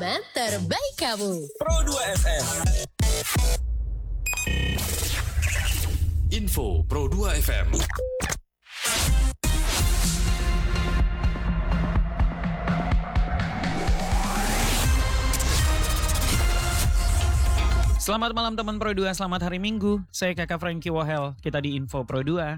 Teman terbaik kamu. Pro 2 FM. Info Pro 2 FM. Selamat malam teman Pro 2, selamat hari Minggu. Saya Kakak Frankie Wahel, kita di Info Pro 2.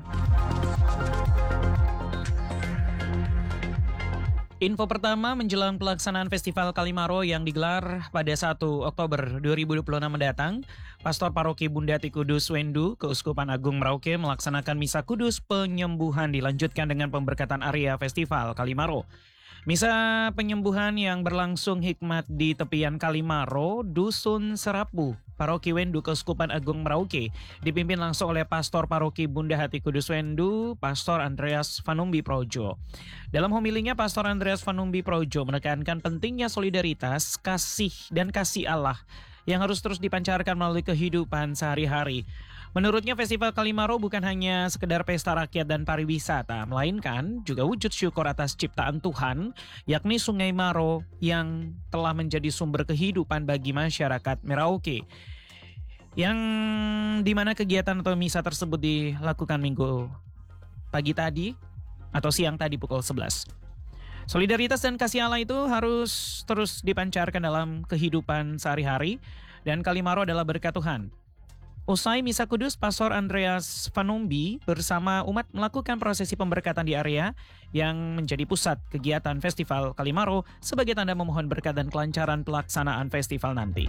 Info pertama menjelang pelaksanaan Festival Kalimaro yang digelar pada 1 Oktober 2026 mendatang, Pastor Paroki Bunda Hati Kudus Wendu, Keuskupan Agung Merauke melaksanakan Misa Kudus Penyembuhan dilanjutkan dengan pemberkatan area Festival Kalimaro. Misa penyembuhan yang berlangsung hikmat di tepian Kalimaro, Dusun Serapu, Paroki Wendu Keuskupan Agung Merauke, dipimpin langsung oleh Pastor Paroki Bunda Hati Kudus Wendu, Pastor Andreas Vanumbi Projo. Dalam homilinya, Pastor Andreas Vanumbi Projo menekankan pentingnya solidaritas, kasih dan kasih Allah yang harus terus dipancarkan melalui kehidupan sehari-hari. Menurutnya, Festival Kalimaro bukan hanya sekedar pesta rakyat dan pariwisata, melainkan juga wujud syukur atas ciptaan Tuhan, yakni Sungai Maro yang telah menjadi sumber kehidupan bagi masyarakat Merauke. Yang dimana kegiatan atau misa tersebut dilakukan minggu pagi tadi atau siang tadi pukul 11. Solidaritas dan kasih Allah itu harus terus dipancarkan dalam kehidupan sehari-hari, dan Kalimaro adalah berkat Tuhan. Usai Misa Kudus, Pastor Andreas Vanumbi bersama umat melakukan prosesi pemberkatan di area yang menjadi pusat kegiatan Festival Kalimaro sebagai tanda memohon berkat dan kelancaran pelaksanaan festival nanti.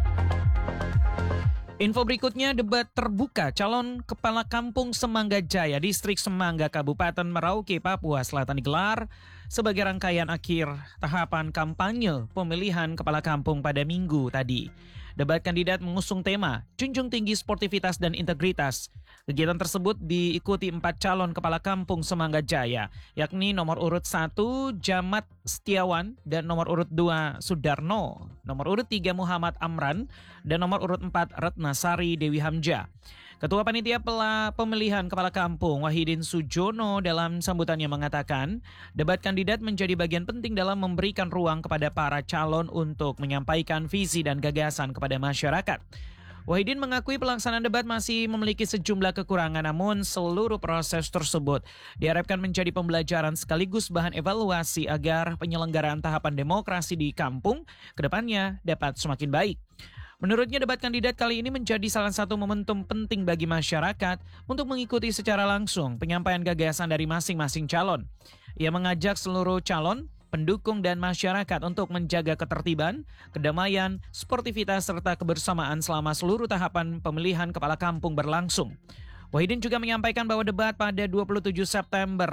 Info berikutnya, debat terbuka calon kepala kampung Semangga Jaya, Distrik Semangga, Kabupaten Merauke, Papua Selatan digelar sebagai rangkaian akhir tahapan kampanye pemilihan kepala kampung pada Minggu tadi. Debat kandidat mengusung tema Junjung Tinggi Sportivitas dan Integritas. Kegiatan tersebut diikuti 4 calon kepala kampung Semangga Jaya, yakni nomor urut 1 Jamat Setiawan dan nomor urut 2 Sudarno, nomor urut 3 Muhammad Amran, dan nomor urut 4 Ratnasari Dewi Hamja. Ketua Panitia Pemilihan Kepala Kampung Wahidin Sujono dalam sambutannya mengatakan, debat kandidat menjadi bagian penting dalam memberikan ruang kepada para calon untuk menyampaikan visi dan gagasan kepada masyarakat. Wahidin mengakui pelaksanaan debat masih memiliki sejumlah kekurangan, namun seluruh proses tersebut diharapkan menjadi pembelajaran sekaligus bahan evaluasi agar penyelenggaraan tahapan demokrasi di kampung kedepannya dapat semakin baik. Menurutnya, debat kandidat kali ini menjadi salah satu momentum penting bagi masyarakat untuk mengikuti secara langsung penyampaian gagasan dari masing-masing calon. Ia mengajak seluruh calon, pendukung dan masyarakat untuk menjaga ketertiban, kedamaian, sportivitas serta kebersamaan selama seluruh tahapan pemilihan kepala kampung berlangsung. Wahidin juga menyampaikan bahwa debat pada 27 September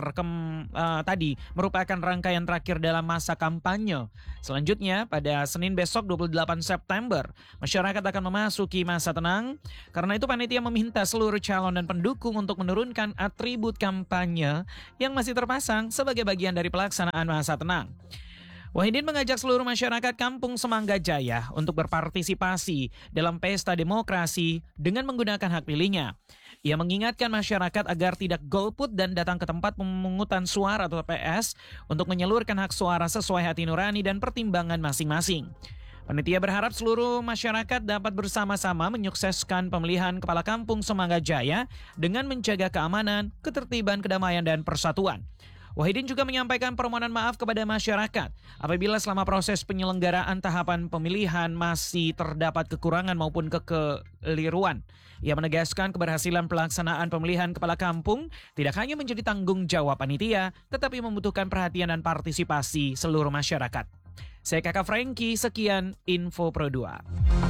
tadi merupakan rangkaian terakhir dalam masa kampanye. Selanjutnya, pada Senin besok 28 September, masyarakat akan memasuki masa tenang. Karena itu, panitia meminta seluruh calon dan pendukung untuk menurunkan atribut kampanye yang masih terpasang sebagai bagian dari pelaksanaan masa tenang. Wahidin mengajak seluruh masyarakat Kampung Semangga Jaya untuk berpartisipasi dalam pesta demokrasi dengan menggunakan hak pilihnya. Ia mengingatkan masyarakat agar tidak golput dan datang ke tempat pemungutan suara atau TPS untuk menyalurkan hak suara sesuai hati nurani dan pertimbangan masing-masing. Panitia berharap seluruh masyarakat dapat bersama-sama menyukseskan pemilihan Kepala Kampung Semangga Jaya dengan menjaga keamanan, ketertiban, kedamaian, dan persatuan. Wahidin juga menyampaikan permohonan maaf kepada masyarakat apabila selama proses penyelenggaraan tahapan pemilihan masih terdapat kekurangan maupun kekeliruan. Ia menegaskan keberhasilan pelaksanaan pemilihan kepala kampung tidak hanya menjadi tanggung jawab panitia, tetapi membutuhkan perhatian dan partisipasi seluruh masyarakat. Saya Kakak Frankie, sekian Info Pro 2.